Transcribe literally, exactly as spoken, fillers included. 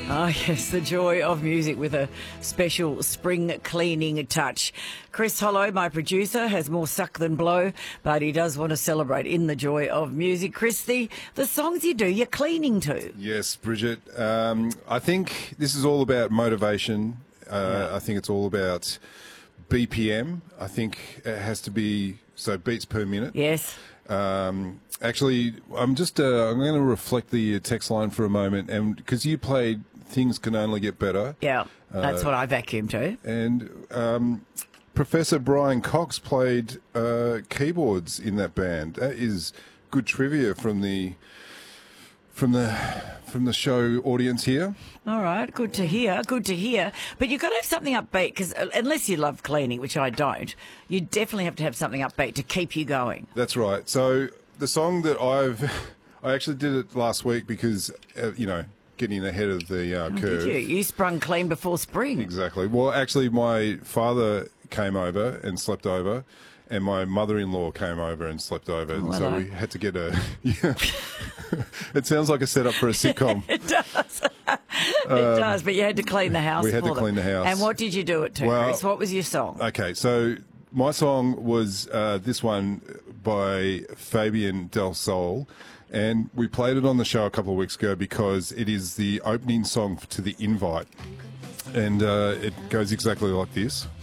Ah, yes, the joy of music with a special spring cleaning touch. Chris Hollow, my producer, has more suck than blow, but he does want to celebrate in the joy of music. Chris, the, the songs you do, you're cleaning to. Yes, Bridget. Um, I think this is all about motivation. Uh, Yeah. I think it's all about B P M. I think it has to be, so beats per minute. Yes. Um, actually, I'm just uh, I'm going to reflect the text line for a moment, and because you played "Things Can Only Get Better," Yeah, that's Uh, what I vacuum to. and um, Professor Brian Cox played uh, keyboards in that band. That is good trivia from the from the from the show audience here. All right, good to hear, good to hear. But you've got to have something upbeat, because unless you love cleaning, which I don't, you definitely have to have something upbeat to keep you going. That's right. So the song that I've I actually did it last week because uh, you know, getting ahead of the uh, curve. Did you? You sprung clean before spring. Exactly. Well, actually, my father came over and slept over, and my mother-in-law came over and slept over, and so hello. we had to get a. Yeah. It sounds like a setup for a sitcom. It does. it does, but you had to clean the house we had for to them. clean the house. And what did you do it to, Well, Chris? What was your song? Okay, so my song was uh, this one by Fabian Del Sol, and we played it on the show a couple of weeks ago because it is the opening song to The Invite, and uh, it goes exactly like this.